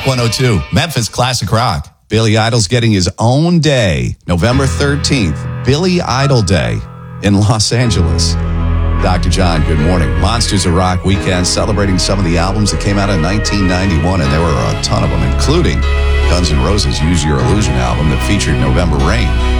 Rock 102, Memphis Classic Rock. Billy Idol's getting his own day, November 13th, Billy Idol Day in Los Angeles. Dr. John, good morning. Monsters of Rock weekend celebrating some of the albums that came out in 1991, and there were a ton of them, including Guns N' Roses' Use Your Illusion album that featured November Rain.